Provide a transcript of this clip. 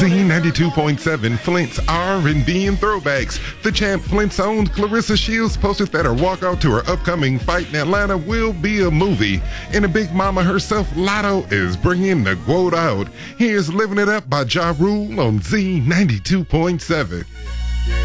Z92.7 Flint's R&B and throwbacks. The champ Flint's own Clarissa Shields posted that her walkout to her upcoming fight in Atlanta will be a movie. And the big mama herself, Lotto, is bringing the quote out. Here's Living It Up by Ja Rule on Z92.7.